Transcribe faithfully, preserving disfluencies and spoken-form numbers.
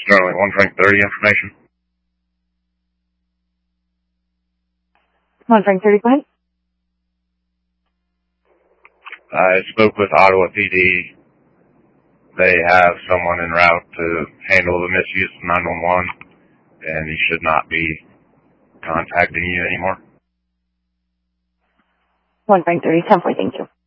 Certainly one Frank thirty information. one Frank thirty, go ahead. I spoke with Ottawa P D. They have someone en route to handle the misuse of nine one one, and he should not be contacting you anymore. one Frank thirty, ten four, thank you.